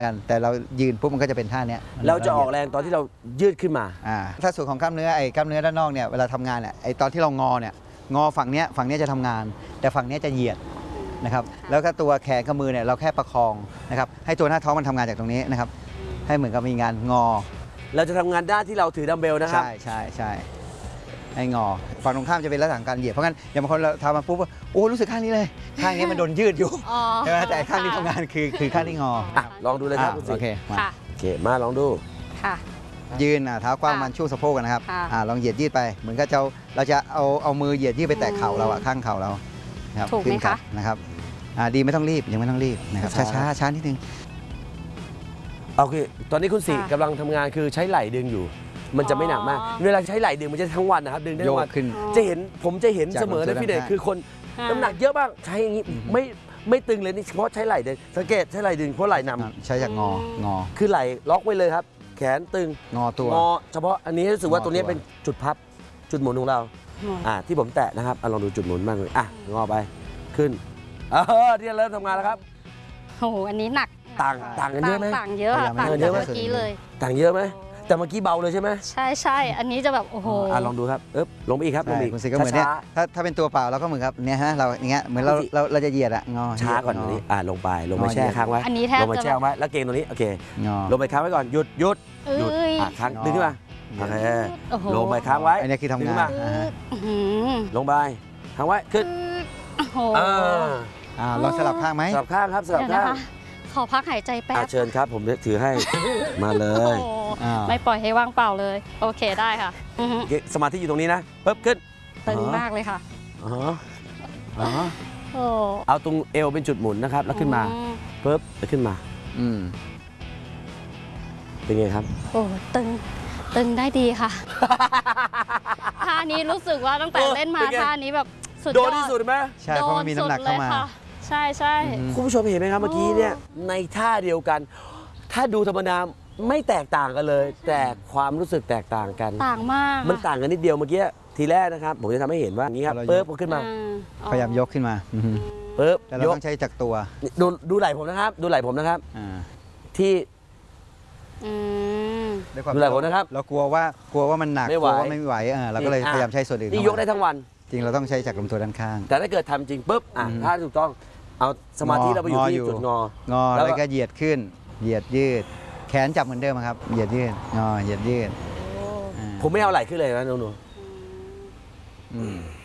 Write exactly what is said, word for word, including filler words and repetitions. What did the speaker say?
กันแต่เรายืนปุ๊บมันก็จะเป็นท่านี้เราจะออกแรงตอนที่เรายืดขึ้นมาอ่าถ้าส่วนของกล้ามเนื้อไอ้กล้ามเนื้อด้านนอกเนี่ยเวลาทำงานเนี่ยไอ้ตอนที่เรางอเนี่ยงอฝั่งเนี้ยฝั่งเนี้ยจะทำงานแต่ฝั่งเนี้ยจะเหยียดนะครับแล้วก็ตัวแขนกับมือเนี่ยเราแค่ประคองนะครับให้ตัวหน้าท้องมันทำงานจากตรงนี้นะครับให้เหมือนกับมีงานงอเราจะทำงานด้านที่เราถือดัมเบลนะครับใช่ใช่ใช่ให้งอฝั่งตรงข้ามจะเป็นลักษณะการเหยียดเพราะงั้นอย่างบางคนเราทำมาปุ๊บโอ้รู้สึกข้างนี้เลยข้างนี้มันโดนยืดอยู่ใช่ไหมแต่ข้างที่ทำงานคือคือข้างที่งออ่ะลองดูเลยครับคุณสิโอเคมาโอเคมาลองดูค่ะยืนเท้ากว้างมันช่วงสะโพกกันนะครับอ่าลองเหยียดยืดไปเหมือนกับเราเราจะเอาเอามือเหยียดยืดไปแตะเข่าเราอะข้างเข่าเราครับถูกไหมคะนะครับอ่าดีไม่ต้องรีบยังไม่ต้องรีบนะครับช้าช้าช้านิดนึงโอเคตอนนี้คุณสิกำลังทำงานคือใช้ไหล่ดึงอยู่มันจะไม่หนักมากเวลาใช้ไหล่ดึงมันจะทั้งวันนะครับดึงได้ทั้งวันจะเห็นผมจะเห็นเสมอในพี่เดชคือคนน้ำหนักเยอะบ้างใช้อย่างนี้ไม่ไม่ตึงเลยนี่เฉพาะใช้ไหล่ดึงสังเกตใช้ไหล่ดึงเพราะไหล่นำใช้จากงองอคือไหล่ล็อกไว้เลยครับแขนตึงงอตัวงอเฉพาะอันนี้รู้สึกว่าตัวนี้เป็นจุดพับจุดหมุนของเราอ่าที่ผมแตะนะครับลองดูจุดหมุนบ้างเลยอ่ะงอไปขึ้นเออที่เริ่มทำงานแล้วครับโอ้โหอันนี้หนักต่างต่างกันเยอะไหมต่างเยอะต่างจากเมื่อกี้เลยต่างเยอะไหมแต่เมื่อกี้เบาเลยใช่ไหมใช่ใช่อันนี้จะแบบโอ้โหอ่ะลองดูครับเอ๊บลงไปอีกครับลงไปอีกคุณสิก็เหมือนเนี้ยถ้าถ้าเป็นตัวเปล่าเราก็เหมือนครับเนี่ยฮะเราอย่างเงี้ยเหมือนเราเราเราจะเหยียดอะงอช้าก่อนตรงนี้อ่ะลงไปลงไปแช่ค้างไว้อันนี้แทบลงไปแช่ไว้แล้วเกงตรงนี้โอเคลงไปค้างไว้ก่อนหยุดหยุดหยุดอ่ะค้างดึงขึ้นมาโอเคลงไปค้างไว้อันนี้คือทำงานลงไปค้างไว้ขึ้นอ่าลองสลับข้างไหมสลับข้างครับสลับข้างขอพักหายใจแป๊บเชิญครับผมถือให้มาเลยไม่ปล่อยให้ว่างเปล่าเลยโอเคได้ค่ะสมาธิอยู่ตรงนี้นะปึ๊บขึ้นตึงมากเลยค่ะอ๋อเอาตรงเอวเป็นจุดหมุนนะครับแล้วขึ้นมาปึ๊บแล้วขึ้นมาอืมเป็นไงครับโอ้ตึงตึงได้ดีค่ะท่านี้รู้สึกว่าตั้งแต่เล่นมาท่านี้แบบสุดยอดโดนที่สุดไหมใช่เพราะมันมีน้ำหนักเข้ามาใช่ใช่คุณผู้ชมเห็นไหมครับเมื่อกี้เนี่ยในท่าเดียวกันถ้าดูธรรมดาไม่แตกต่างกันเลยแต่ความรู้สึกแตกต่างกันต่างมากมันต่างกันนิดเดียวเมื่อกี้ทีแรกนะครับผมจะทำให้เห็นว่าอย่างนี้ครับเปิ๊บขึ้นมาพยายามยกขึ้นมาเปิ๊บแต่เราต้องใช้จากตัวดูดูไหล่ผมนะครับดูไหล่ผมนะครับที่ดูไหล่ผมนะครับเรากลัวว่ากลัวว่ามันหนักกลัวว่าไม่ไหวเราก็เลยพยายามใช้ส่วนอื่นนี่ยกได้ทั้งวันจริงเราต้องใช้จากลำตัวด้านข้างแต่ถ้าเกิดทำจริงปุ๊บอ่ะถ้าถูกต้องเอาสมาธิเราไปอยู่ที่จุดงองอแล้วก็เหยียดขึ้นเหยียดยืดแขนจับเหมือนเดิมครับเหยียดยืดงอเหยียดยืดผมไม่เอาไหล่ขึ้นเลยนะหนู